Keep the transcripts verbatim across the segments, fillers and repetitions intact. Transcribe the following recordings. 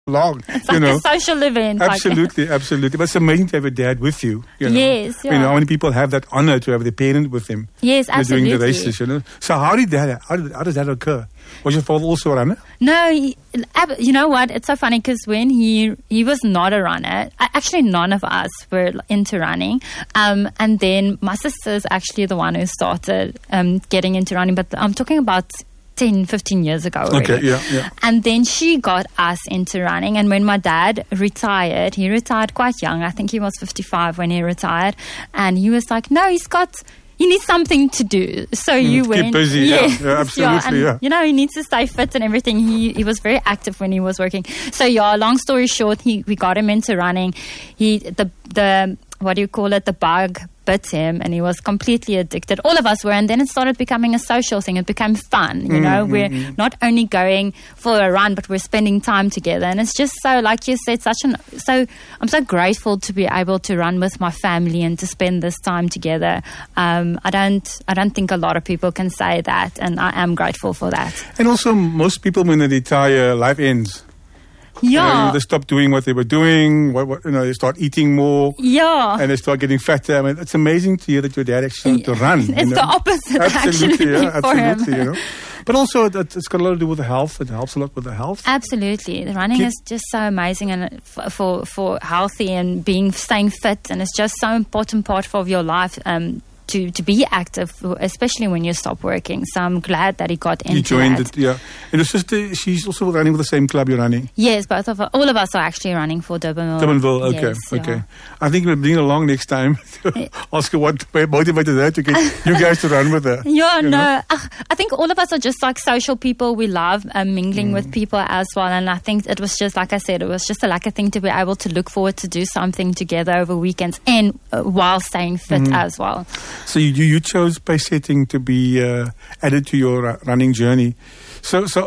long. It's you like know. a social event. Absolutely, absolutely. But it's amazing to have a dad with you. you know. Yes, yeah. You know, how many people have that honor to have the parent with them? Yes, you know, absolutely. During the races, you know. So how did that? How, did, how does that occur? Was your father also a runner? No, he, you know what? It's so funny because when he he was not a runner, actually none of us were into running. Um, and then my sister's actually the one who started um, getting into running. But I'm talking about ten, fifteen years ago already. Okay, yeah, yeah. And then she got us into running. And when my dad retired, he retired quite young. I think he was fifty-five when he retired. And he was like, no, he's got... He needs something to do. So mm, you went. Keep busy, yes, yeah, yeah, absolutely, yeah, and, yeah. You know, he needs to stay fit and everything. He he was very active when he was working. So yeah, long story short, he we got him into running. He the the what do you call it? The bug bit him, and he was completely addicted. All of us were, and then it started becoming a social thing. It became fun. You know, mm, we're mm. not only going for a run, but we're spending time together, and it's just so, like you said, such an. So I'm so grateful to be able to run with my family and to spend this time together. Um, I don't, I don't think a lot of people can say that, and I am grateful for that. And also, most people when they retire, life ends. Yeah. You know, they stop doing what they were doing. What, what, you know, they start eating more. Yeah. And they start getting fatter. I mean, it's amazing to hear that your dad actually started to run. It's you know? the opposite, absolutely, actually, yeah, for absolutely, him. You know. But also, that it's got a lot to do with the health. It helps a lot with the health. Absolutely, the running Keep is just so amazing and for, for for healthy and being staying fit, and it's just so important part of your life. Um, To, to be active, especially when you stop working. So I'm glad that he got into You joined that. it, yeah. And your sister, she's also running with the same club you're running? Yes, both of us, all of us are actually running for Durbanville. Durbanville, okay, Yes, okay. yeah. I think we'll bring her along next time. Ask her what motivated her to get you guys to run with her. Yeah, you no. know? Uh, I think all of us are just like social people. We love um, mingling Mm. with people as well. And I think it was just, like I said, it was just a like a thing to be able to look forward to do something together over weekends and uh, while staying fit Mm. as well. So you you chose pace setting to be uh, added to your uh, running journey. So so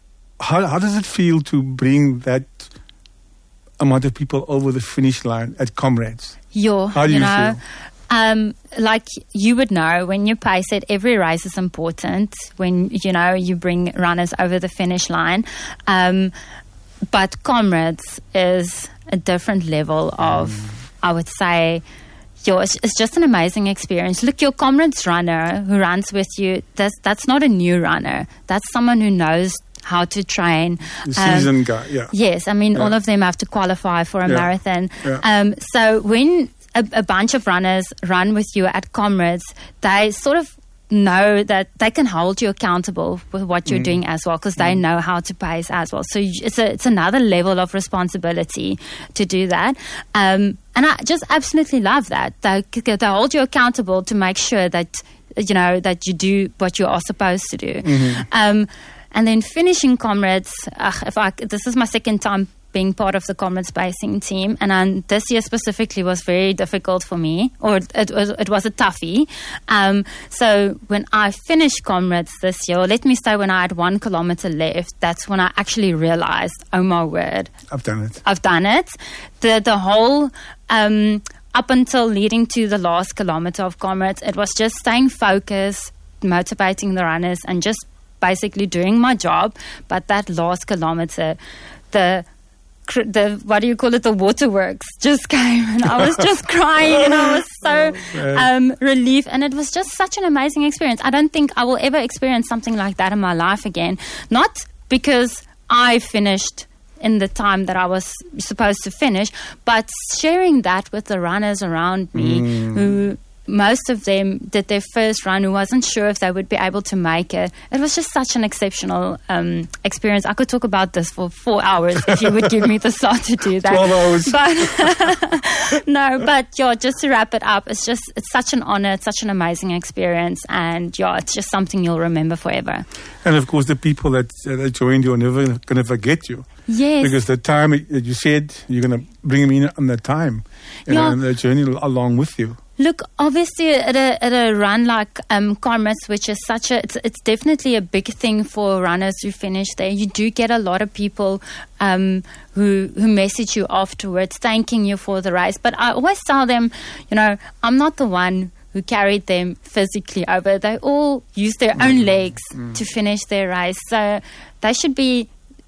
how how does it feel to bring that amount of people over the finish line at Comrades? Yo, How do you you know, feel? Um, like you would know, when you pace it, every race is important. When, you know, you bring runners over the finish line. Um, but Comrades is a different level of, mm. I would say, yo, it's, it's just an amazing experience. Look, your Comrades runner who runs with you, that's, that's not a new runner. That's someone who knows how to train. The seasoned um, guy, yeah. Yes, I mean, yeah. all of them have to qualify for a yeah. marathon. Yeah. Um, so when a, a bunch of runners run with you at Comrades, they sort of know that they can hold you accountable with what you're mm. doing as well, because they mm. know how to pace as well. So it's a, it's another level of responsibility to do that. Um, and I just absolutely love that. They, they hold you accountable to make sure that, you know, that you do what you are supposed to do. Mm-hmm. Um, and then finishing Comrades, uh, if I, this is my second time being part of the Comrades pacing team, and um, this year specifically was very difficult for me, or it was, it was a toughie. Um, so when I finished Comrades this year, or let me say when I had one kilometer left, that's when I actually realized, oh my word, I've done it. I've done it. The the whole um, up until leading to the last kilometer of Comrades, it was just staying focused, motivating the runners, and just basically doing my job. But that last kilometer, the the what do you call it the waterworks just came, and I was just crying, and I was so um, relieved, and it was just such an amazing experience. I don't think I will ever experience something like that in my life again, not because I finished in the time that I was supposed to finish, but sharing that with the runners around me mm. who most of them did their first run, who wasn't sure if they would be able to make it. It was just such an exceptional um, experience. I could talk about this for four hours if you would give me the slot to do that. twelve hours. But no, but yeah, just to wrap it up, it's just, it's such an honor, it's such an amazing experience, and yeah, it's just something you'll remember forever. And of course, the people that, uh, that joined you are never going to forget you. Yes. Because the time that you said you're going to bring them in on the time, you yeah. know, and the journey along with you. Look, obviously at a, at a run like um, Comrades, which is such a, it's, it's definitely a big thing for runners who finish there. You do get a lot of people um, who who message you afterwards, thanking you for the race. But I always tell them, you know, I'm not the one who carried them physically over. They all use their own legs mm. to finish their race. So they should be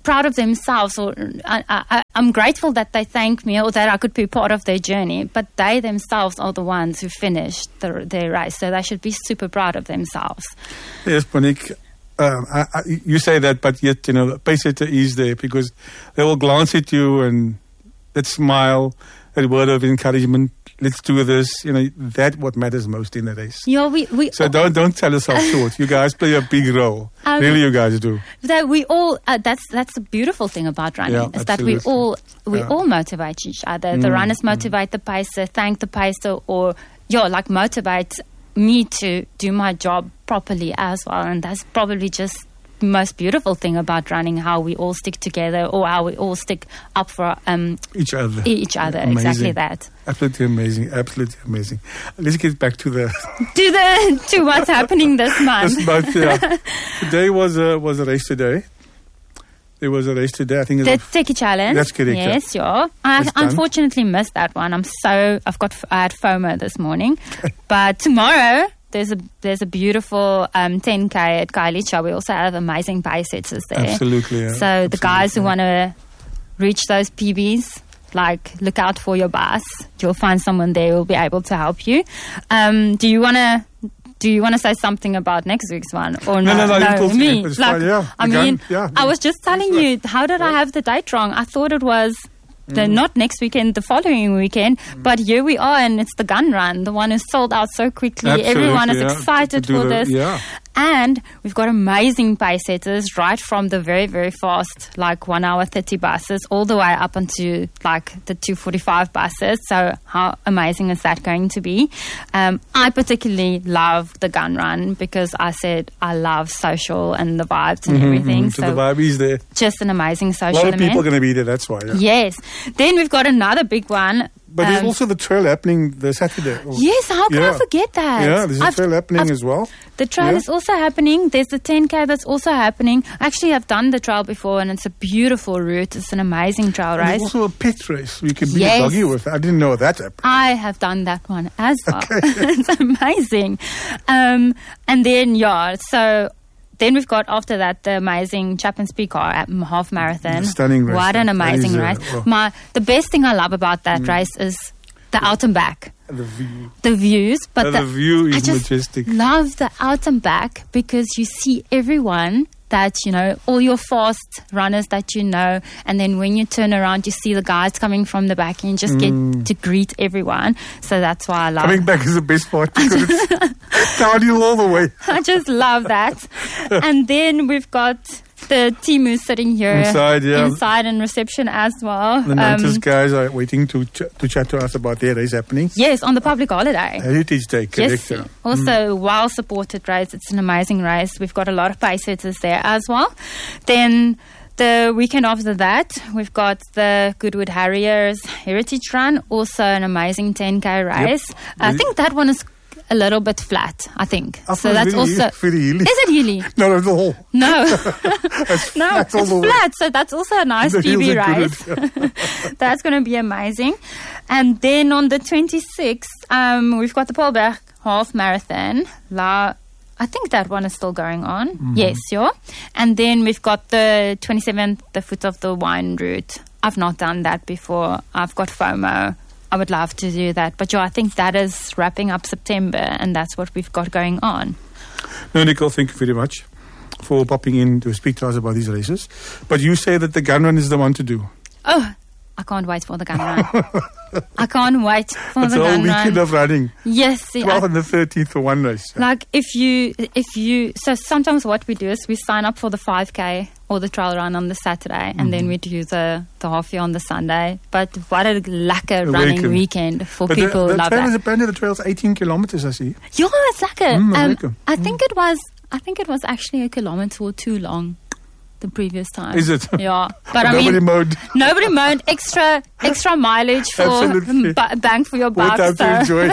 proud of themselves, or I, I, I'm grateful that they thank me or that I could be part of their journey, but they themselves are the ones who finished the, their race, so they should be super proud of themselves. Yes, Monique, um, I, I, you say that, but yet, you know, the pace setter is there because they will glance at you and that smile, that word of encouragement. Let's do this. You know, that's what matters most in the race. Yeah, we, we so don't don't sell yourself short. You guys play a big role. Um, really, you guys do. That we all. Uh, that's that's the beautiful thing about running yeah, is that we all we yeah. all motivate each other. Mm, the runners motivate mm. the pacer, thank the pacer, or yeah, like motivate me to do my job properly as well. And that's probably just most beautiful thing about running, how we all stick together, or how we all stick up for um, each other. Each other, amazing. Exactly that. Absolutely amazing, absolutely amazing. Let's get back to the to the to what's happening this month. This month, yeah. Today was a was a race today. There was a race today. I think the Techie Challenge. That's correct. Yes, yeah. I unfortunately missed that one. I'm so I've got I had FOMO this morning, but tomorrow. There's a there's a beautiful um, ten K at Khayelitsha. We also have amazing pace setters there. Absolutely. Yeah. So Absolutely, the guys who yeah. want to reach those P Bs, like look out for your bus. You'll find someone there who will be able to help you. Um, do you want to? Do you want to say something about next week's one or no? No, no, no, no no me. It's like, fine, yeah. I the mean, gun, yeah, I was just telling you. How did yeah. I have the date wrong? I thought it was. The, mm. Not next weekend, the following weekend. Mm. But here we are, and it's the gun run, the one who's sold out so quickly. Absolutely, Everyone is yeah. excited for the, this. Yeah. And we've got amazing pace setters right from the very, very fast, like one hour thirty buses, all the way up into like the two forty-five buses. So how amazing is that going to be? Um, I particularly love the gun run because I said I love social and the vibes and mm-hmm, everything. Mm-hmm. So the vibe is there. Just an amazing social A lot of event. people are going to be there, that's why. Yeah. Yes. Then we've got another big one. But there's um, also the trail happening the Saturday. Yes, how can yeah. I forget that? Yeah, there's a I've, trail happening I've, as well. The trail yeah. is also happening. There's the ten K that's also happening. Actually, I've done the trail before, and it's a beautiful route. It's an amazing trail and race. There's also a pet race you can be yes. a doggy with. I didn't know that happened. I have done that one as well. Okay. It's amazing. Um, and then, yeah, so... Then we've got after that the amazing Chapman's Peak at half marathon. Stunning race. What an amazing race! Uh, oh. My the best thing I love about that mm. race is the out and back. The view. The views, but uh, the, the view is I just majestic. Love the out and back because you see everyone that you know, all your fast runners that you know, and then when you turn around, you see the guys coming from the back, and you just mm. get to greet everyone. So that's why I love. Coming back is the best part because it's downhill all the way. I just love that. And then we've got the team who's sitting here inside, yeah. inside and reception as well. The notice um, guys are waiting to ch- to chat to us about their race happening. Yes, on the public holiday. Heritage Day, correct. Yes, also mm. well supported race. It's an amazing race. We've got a lot of pace setters there as well. Then the weekend after that, we've got the Goodwood Harriers Heritage Run, also an amazing ten K race. Yep. I think that one is a little bit flat, I think. I so that's really also very hilly. Is it hilly? Not at all. No, it's no, flat it's flat. So that's also a nice the P B race. That's going to be amazing. And then on the twenty-sixth, um, we've got the Paulberg Half Marathon. La, I think that one is still going on. Mm-hmm. Yes, yeah. And then we've got the twenty-seventh, the Foot of the Wine route. I've not done that before. I've got FOMO. I would love to do that. But yeah, I think that is wrapping up September, and that's what we've got going on. No, Nicole, thank you very much for popping in to speak to us about these races. But you say that the gun run is the one to do. Oh, I can't wait for the gun run. I can't wait for it's the gun run. It's a whole weekend of running. Yes. See, twelfth and the thirteenth for one race. Like if you, if you, so sometimes what we do is we sign up for the five K or the trail run on the Saturday, and mm-hmm. then we do the, the half year on the Sunday. But what a lekker running weekend, weekend for but people the, who the love trail that. Is apparently the trail's eighteen kilometers, I see. Yeah, it's lekker. Mm, um, I mm. think it was, I think it was actually a kilometer or two long. The previous time. Is it? Yeah. But I nobody mean, mowed. Nobody mowed. Extra extra mileage for b- bang for your buck. What time so. to enjoy.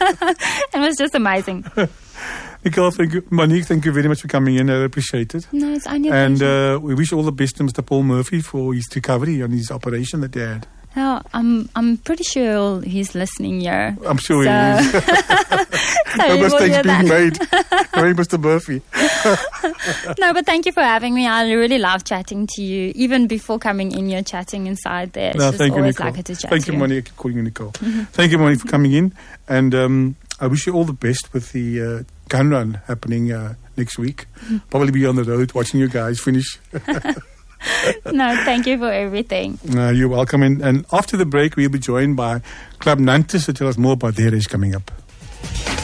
It was just amazing. Nicole, thank you. Monique, thank you very much for coming in. I appreciate it. No, it's only And uh, we wish all the best to Mister Paul Murphy for his recovery on his operation that he had. No, I'm I'm pretty sure he's listening here. I'm sure so. he is. So no mistakes being that. made. Very Mister Murphy. No, but thank you for having me. I really love chatting to you. Even before coming in, you're chatting inside there. It's no, just thank you, always Nicole. like to chat Thank to you, you. Moni. I keep calling you Nicole. Thank you, Moni, for coming in. And um, I wish you all the best with the uh, gun run happening uh, next week. Probably be on the road watching you guys finish. No, thank you for everything. Uh, you're welcome. And, and after the break, we'll be joined by Club Nantes to tell us more about their race coming up.